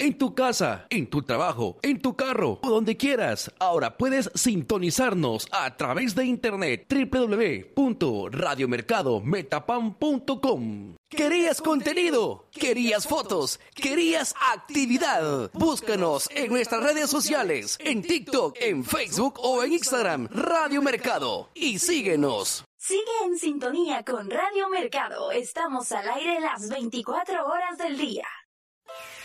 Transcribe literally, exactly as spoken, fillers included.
en tu casa, en tu trabajo, en tu carro o donde quieras. Ahora puedes sintonizarnos a través de internet doble u doble u doble u punto radio mercado metapan punto com. ¿Querías contenido? ¿Querías fotos? ¿Querías actividad? Búscanos en nuestras redes sociales, en TikTok, en Facebook o en Instagram, Radio Mercado, y síguenos. Sigue en sintonía con Radio Mercado. Estamos al aire las veinticuatro horas del día.